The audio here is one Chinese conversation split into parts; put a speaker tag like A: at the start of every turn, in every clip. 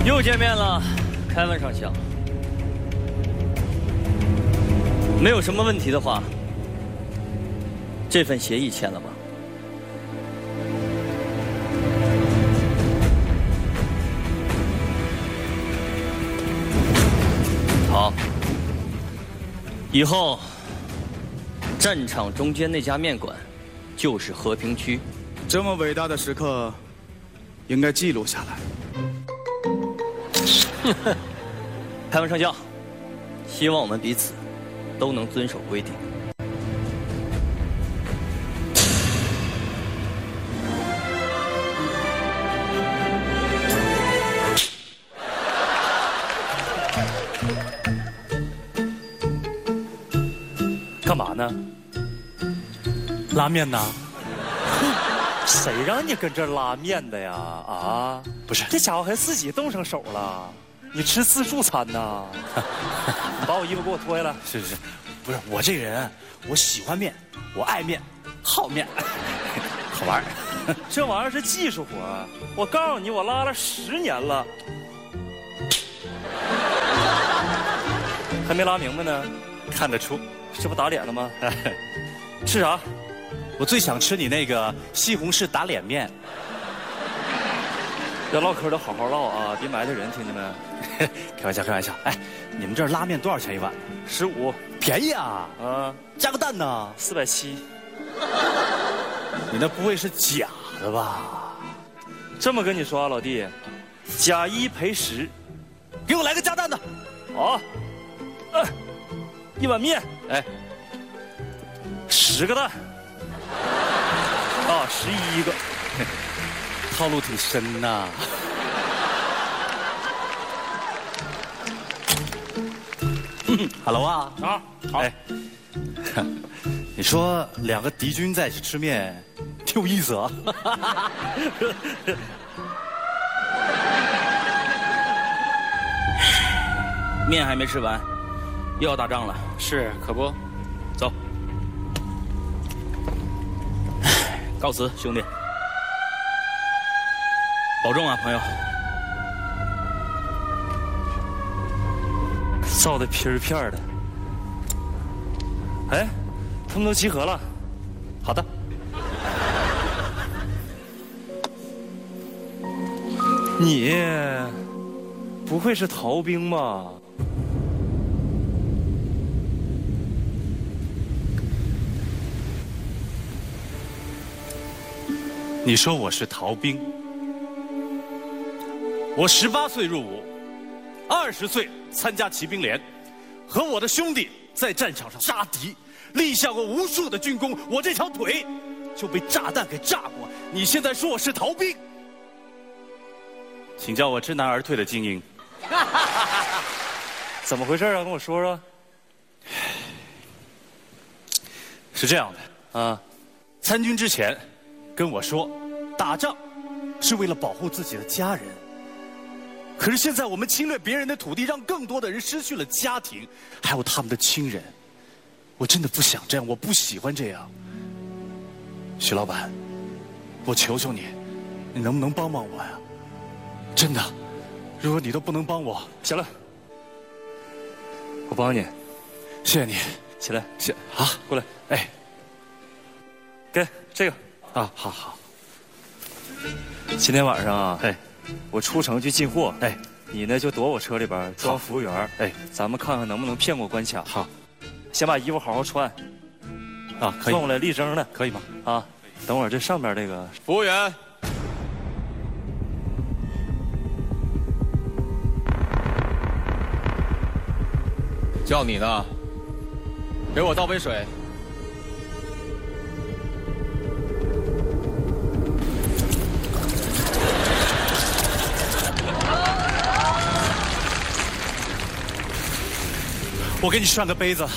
A: 又见面了，凯文上校。没有什么问题的话，这份协议签了吧？好，以后战场中间那家面馆就是和平区。
B: 这么伟大的时刻，应该记录下来。
A: 凯文上校，希望我们彼此都能遵守规定。
C: 干嘛呢？拉面呢？谁让你跟这儿拉面的呀？啊，
D: 不是，
C: 这家伙还自己动上手了。你吃自助餐呐？你把我衣服给我脱下来。
D: 是，不是我这个人，我喜欢面，我爱面，好面，好玩。
C: 这玩意儿是技术活，我告诉你，我拉了10年了，还没拉明白呢。
D: 看得出，
C: 这不打脸了吗？吃啥？
D: 我最想吃你那个西红柿打脸面。
C: 要唠嗑的好好唠啊，别埋汰人，听见没？
D: 开玩笑，开玩笑。哎，你们这儿拉面多少钱一碗
C: ？15，
D: 便宜啊！
C: 啊，
D: 加个蛋呢
C: ？470。
D: 你那不会是假的吧？
C: 这么跟你说啊，老弟，假1赔10，
D: 给我来个加蛋的。
C: 好，1碗面，
D: 哎
C: ，10个蛋，啊，11个，
D: 套路挺深呐。Hello 啊，
C: 好。
D: 哎，你说2个敌军在一起吃面，挺有意思啊。
A: 面还没吃完，又要打仗了。
C: 是，可不。
A: 走，告辞，兄弟，保重啊，朋友。
C: 造的皮儿片儿的。哎，他们都集合了。好的。你不会是逃兵吧？
D: 你说我是逃兵？我18岁入伍，20岁参加骑兵连，和我的兄弟在战场上杀敌，立下过无数的军功。我这条腿就被炸弹给炸过。你现在说我是逃兵，请叫我知难而退的精英。
C: 怎么回事啊？跟我说说。
D: 是这样的
C: 啊，
D: 参军之前跟我说，打仗是为了保护自己的家人。可是现在我们侵略别人的土地，让更多的人失去了家庭，还有他们的亲人。我真的不想这样，我不喜欢这样。徐老板，我求求你，你能不能帮帮我呀？真的，如果你都不能帮我，
C: 行了，我帮你。
D: 谢谢你。
C: 起来，
D: 啊，
C: 过来。
D: 哎，
C: 给这个
D: 啊，好。
C: 今天晚上啊，
D: 哎，
C: 我出城去进货，
D: 哎，
C: 你呢就躲我车里边装服务员，
D: 哎，
C: 咱们看看能不能骗过关卡。
D: 好，
C: 先把衣服好好穿，
D: 啊，可以，
C: 转过来立正的，
D: 可以吗？
C: 啊，等会儿这上边这个
E: 服务员，叫你呢，给我倒杯水。
D: 我给你上个杯子。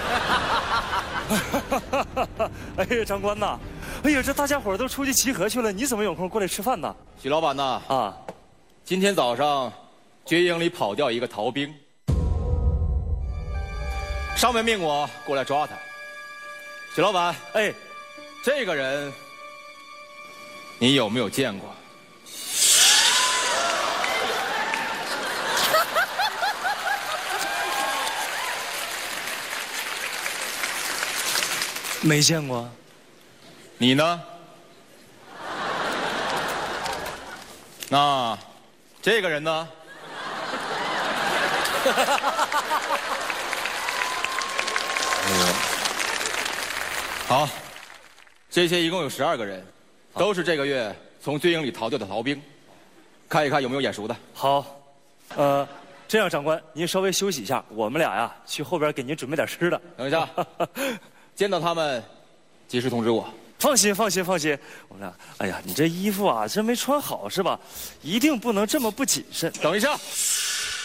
C: 哎呀，长官呐，哎呀，这大家伙都出去集合去了，你怎么有空过来吃饭呢？
E: 许老板呐，
C: 啊，
E: 今天早上军营里跑掉一个逃兵，上面命我过来抓他。许老板，
C: 哎，
E: 这个人你有没有见过？
C: 没见过。
E: 你呢？那这个人呢？好，这些一共有12个人，都是这个月从军营里逃掉的逃兵，看一看有没有眼熟的。
C: 好，这样长官，您稍微休息一下，我们俩呀去后边给您准备点吃的。
E: 等一下，见到他们，及时通知我。
C: 放心，放心，放心。我们俩，哎呀，你这衣服啊，真没穿好是吧？一定不能这么不谨慎。
E: 等一下，